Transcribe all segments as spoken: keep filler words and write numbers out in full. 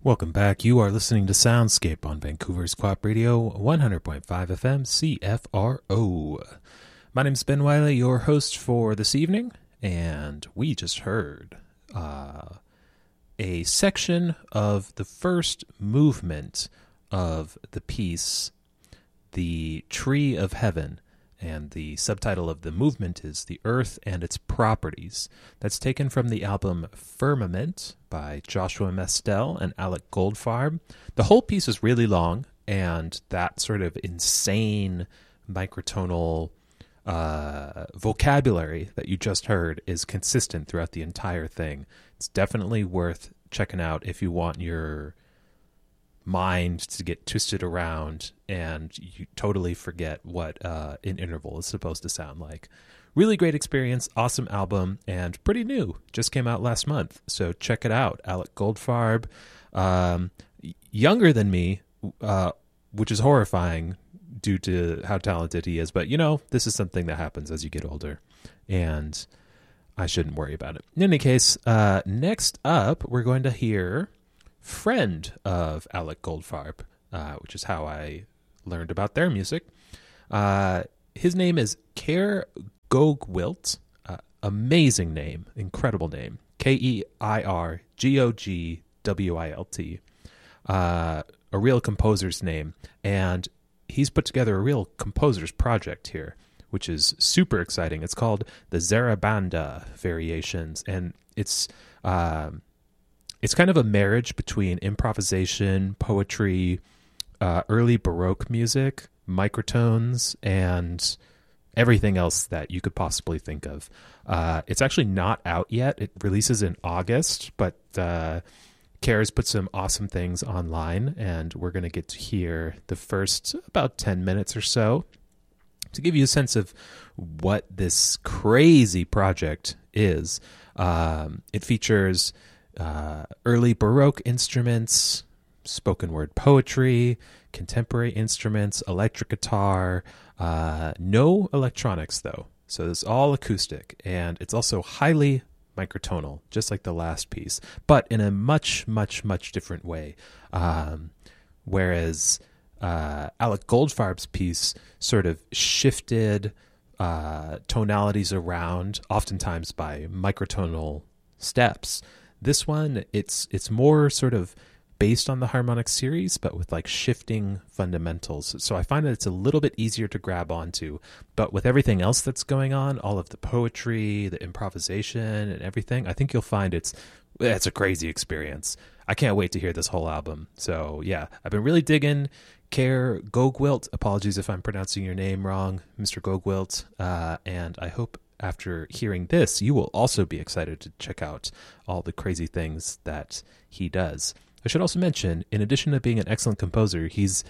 Welcome back. You are listening to Soundscape on Vancouver's Co-op Radio, one hundred point five F M, C F R O. My name's Ben Wiley, your host for this evening, and we just heard uh, a section of the first movement of the piece, The Tree of Heaven, and the subtitle of the movement is The Earth and Its Properties. That's taken from the album Firmament by Joshua Mestel and Alec Goldfarb. The whole piece is really long, and that sort of insane microtonal uh, vocabulary that you just heard is consistent throughout the entire thing. It's definitely worth checking out if you want your mind to get twisted around and you totally forget what uh, an interval is supposed to sound like. Really great experience, awesome album, and pretty new. Just came out last month, so check it out. Alec Goldfarb, um, younger than me, uh, which is horrifying due to how talented he is. But, you know, this is something that happens as you get older, and I shouldn't worry about it. In any case, uh, next up, we're going to hear Friend of Alec Goldfarb, uh, which is how I learned about their music. Uh, his name is Keir Gogwilt. Uh, amazing name, incredible name. K E I R G O G W I L T. Uh, a real composer's name. And he's put together a real composer's project here, which is super exciting. It's called the Zarabanda Variations, and it's um, it's kind of a marriage between improvisation, poetry, uh, early Baroque music, microtones, and everything else that you could possibly think of. Uh, it's actually not out yet. It releases in August, but uh, Keir's put some awesome things online, and we're going to get to hear the first about ten minutes or so to give you a sense of what this crazy project is. Um, it features uh, early Baroque instruments, spoken word poetry, contemporary instruments, electric guitar, uh, no electronics though. So it's all acoustic, and it's also highly microtonal, just like the last piece, but in a much, much, much different way. Um, whereas uh, Alec Goldfarb's piece sort of shifted uh, tonalities around, oftentimes by microtonal steps. This one, it's it's more sort of based on the harmonic series, but with like shifting fundamentals. So I find that it's a little bit easier to grab onto, but with everything else that's going on, all of the poetry, the improvisation and everything, I think you'll find it's, it's a crazy experience. I can't wait to hear this whole album. So yeah, I've been really digging Keir Gogwilt. Apologies if I'm pronouncing your name wrong, Mister Gogwilt. Uh, and I hope after hearing this, you will also be excited to check out all the crazy things that he does. I should also mention, in addition to being an excellent composer, he's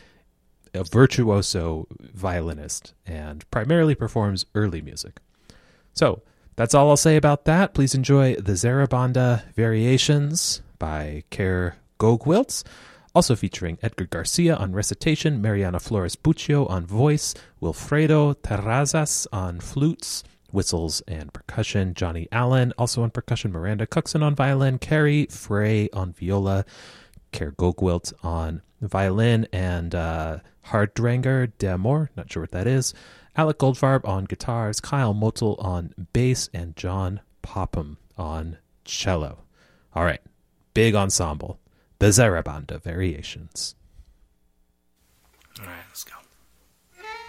a virtuoso violinist and primarily performs early music. So that's all I'll say about that. Please enjoy the Zarabanda Variations by Keir Gogwilt, also featuring Edgar Garcia on recitation, Mariana Flores Buccio on voice, Wilfredo Terrazas on flutes, whistles and percussion, Johnny Allen also on percussion, Miranda Cookson on violin, Carrie Frey on viola, Keir Gogwilt on violin, and uh, Hardranger d'Amour, not sure what that is, Alec Goldfarb on guitars, Kyle Motel on bass, and John Popham on cello. All right, big ensemble, the Zarabanda Variations. All right, let's go.